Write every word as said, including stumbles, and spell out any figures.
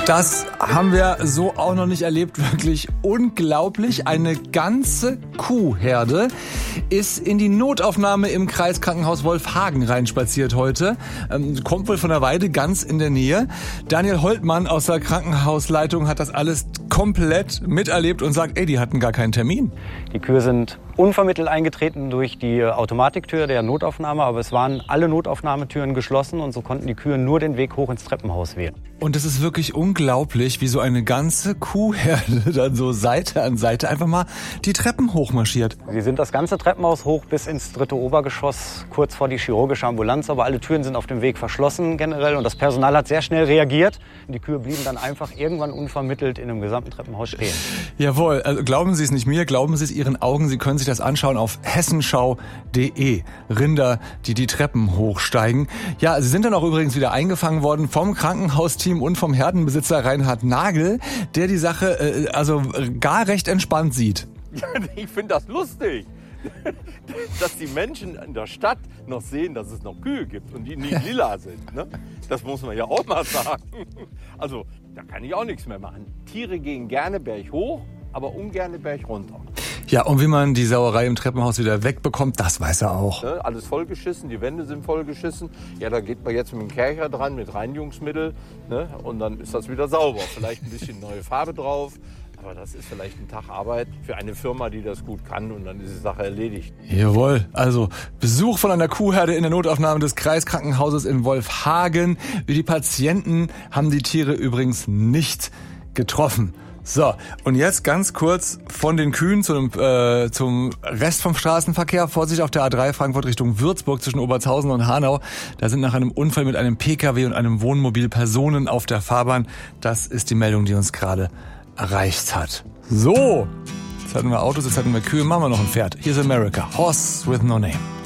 Das haben wir so auch noch nicht erlebt. Wirklich unglaublich. Eine ganze Kuhherde ist in die Notaufnahme im Kreiskrankenhaus Wolfhagen reinspaziert heute. Ähm, kommt wohl von der Weide, ganz in der Nähe. Daniel Holtmann aus der Krankenhausleitung hat das alles komplett miterlebt und sagt, ey, die hatten gar keinen Termin. Die Kühe sind unvermittelt eingetreten durch die Automatiktür der Notaufnahme, aber es waren alle Notaufnahmetüren geschlossen und so konnten die Kühe nur den Weg hoch ins Treppenhaus wählen. Und es ist wirklich unglaublich, wie so eine ganze Kuhherde dann so Seite an Seite einfach mal die Treppen hochmarschiert. Sie sind das ganze Treppenhaus hoch bis ins dritte Obergeschoss, kurz vor die chirurgische Ambulanz, aber alle Türen sind auf dem Weg verschlossen generell und das Personal hat sehr schnell reagiert. Die Kühe blieben dann einfach irgendwann unvermittelt in dem gesamten Treppenhaus stehen. Jawohl, also glauben Sie es nicht mir, glauben Sie es Ihren Augen, Sie können sich das anschauen auf hessenschau punkt de. Rinder, die die Treppen hochsteigen. Ja, sie sind dann auch übrigens wieder eingefangen worden vom Krankenhausteam und vom Herdenbesitzer Reinhard Nagel, der die Sache äh, also gar recht entspannt sieht. Ich finde das lustig, dass die Menschen in der Stadt noch sehen, dass es noch Kühe gibt und die nicht lila sind. Ne? Das muss man ja auch mal sagen. Also da kann ich auch nichts mehr machen. Tiere gehen gerne berghoch, aber ungerne berg runter. Ja, und wie man die Sauerei im Treppenhaus wieder wegbekommt, das weiß er auch. Ne, alles vollgeschissen, die Wände sind vollgeschissen. Ja, da geht man jetzt mit dem Kercher dran, mit Reinigungsmittel. Ne, und dann ist das wieder sauber. Vielleicht ein bisschen neue Farbe drauf. Aber das ist vielleicht ein Tag Arbeit für eine Firma, die das gut kann. Und dann ist die Sache erledigt. Jawohl, also Besuch von einer Kuhherde in der Notaufnahme des Kreiskrankenhauses in Wolfhagen. Wie die Patienten haben die Tiere übrigens nicht getroffen. So, und jetzt ganz kurz von den Kühen zum, äh, zum Rest vom Straßenverkehr. Vorsicht auf der A drei Frankfurt Richtung Würzburg zwischen Obertshausen und Hanau. Da sind nach einem Unfall mit einem Pkw und einem Wohnmobil Personen auf der Fahrbahn. Das ist die Meldung, die uns gerade erreicht hat. So, jetzt hatten wir Autos, jetzt hatten wir Kühe, machen wir noch ein Pferd. Hier ist America, Horse with no name.